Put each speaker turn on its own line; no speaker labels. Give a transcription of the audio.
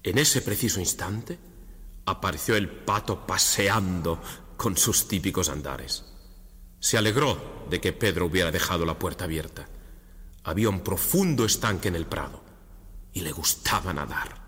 En ese preciso instante, apareció el pato paseando con sus típicos andares. Se alegró de que Pedro hubiera dejado la puerta abierta. Había un profundo estanque en el prado y le gustaba nadar.